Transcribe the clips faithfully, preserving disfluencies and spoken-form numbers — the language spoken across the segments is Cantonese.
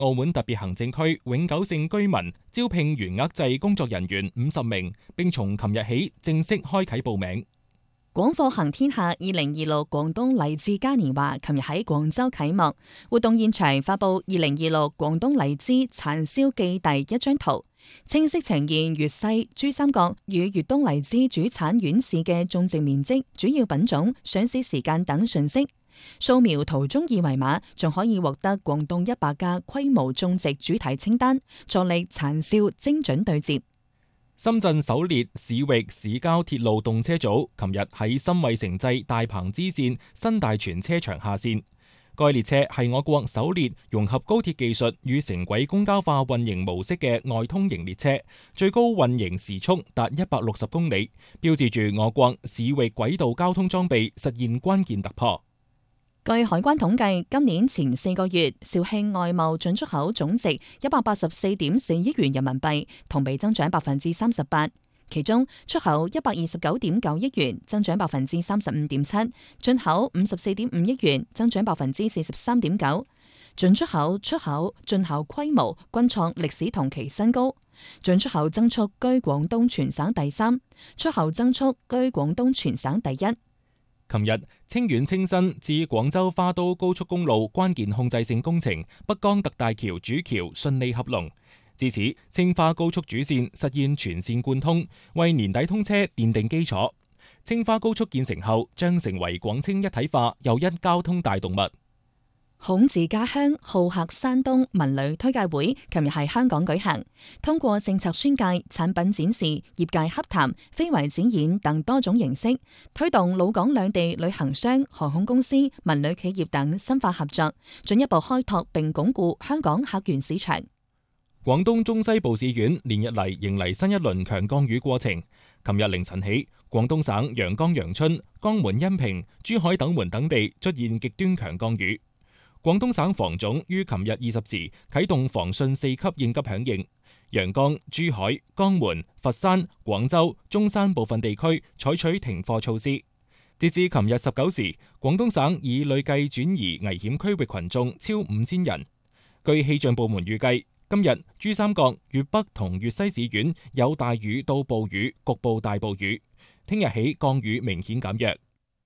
澳門特別行政區永久性居民招聘員額制工作人員五十名，並從琴日起正式開啟報名。 廣貨行天下二零二六廣東荔枝嘉年華琴日喺廣州啟幕，活動現場發佈二零二六廣東荔枝產銷記第一張圖，清晰呈現粵西、珠三角與粵東荔枝主產縣市嘅種植面積、主要品種、上市時間等信息。掃描圖中二維碼，仲可以獲得廣東一百家規模種植主題清單，助力產銷精準對接。 深圳首列市域市郊鐵路動車組琴日喺新惠城際大鵬支線新大全車場下線。該列車係我國首列融合高鐵技術與城軌公交化運營模式嘅外通型列車，最高運營時速達一百六十公里，標誌住我國市域軌道交通裝備實現關鍵突破。 據海關統計，今年前四個月，肇慶外貿進出口總值一百八十四點四億元人民幣，同比增長百分之三十八。其中出口一百二十九點九億元，增長百分之三十五點七；進口五十四點五億元，增長百分之四十三點九。進出口、出口、進口規模均創歷史同期新高。進出口增速居廣東全省第三，出口增速居廣東全省第一。 琴日，清遠清新至廣州花都高速公路關鍵控制性工程北江特大橋主橋順利合龍，至此青花高速主線實現全線貫通，為年底通車奠定基礎。青花高速建成後，將成為廣清一體化又一交通大動脈。 孔子家鄉好客山東文旅推介會琴日喺香港舉行，通過政策宣介、產品展示、業界洽談、非遺展演等多種形式，推動魯港兩地旅行商、航空公司、文旅企業等深化合作，進一步開拓並鞏固香港客源市場。 廣東中西部市縣連日嚟迎嚟新一輪強降雨過程。琴日凌晨起，廣東省陽江、陽春、江門、恩平、珠海等門等地出現極端強降雨。廣東省防總於琴日二十時啟動防汛四級應急響應，陽江、珠海、江門、佛山、廣州、中山部分地區採取停課措施。截至琴日十九時，廣東省已累計轉移危險區域群眾超五千人。據氣象部門預計，今日珠三角、粵北同粵西市縣有大雨到暴雨，局部大暴雨。聽日起降雨明顯減弱。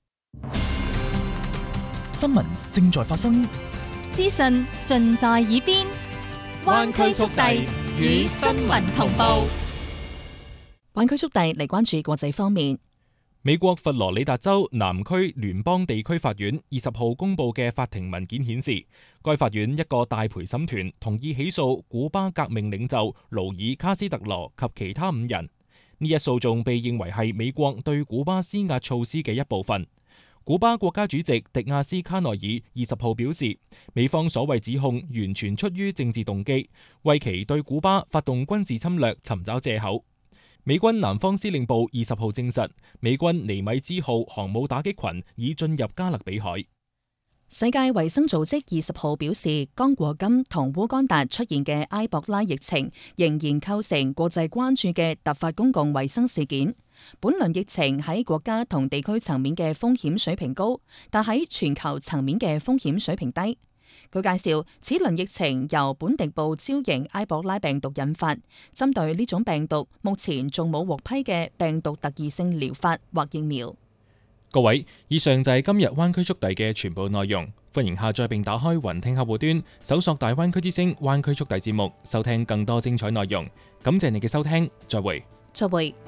新聞正在發生， 資訊盡在耳邊，灣區速遞與新聞同步。 灣區速遞嚟關注國際方面。 美國佛羅里達州南區聯邦地區法院二十號公佈嘅法庭文件顯示，該法院一個大陪審團同意起訴古巴革命領袖勞爾卡斯特羅及其他五人。呢一訴訟被認為係美國對古巴施壓措施嘅一部分。古巴國家主席迪亞斯卡內爾二十號表示，美方所謂指控完全出於政治動機，為其對古巴發動軍事侵略尋找藉口。美軍南方司令部二十號證實，美軍尼米茲號航母打擊群已進入加勒比海。 世界衛生組織二十號表示，剛果金同烏干達出現嘅埃博拉疫情仍然構成國際關注嘅突發公共衛生事件。本輪疫情喺國家同地區層面嘅風險水平高，但喺全球層面嘅風險水平低。佢介紹，此輪疫情由本地部超型埃博拉病毒引發，針對呢種病毒，目前仲冇獲批嘅病毒特異性療法或疫苗。 各位，以上就係今日灣區速遞嘅全部內容。歡迎下載並打開雲聽客戶端，搜索大灣區之聲灣區速遞節目，收聽更多精彩內容。感謝你嘅收聽，再會。 再會。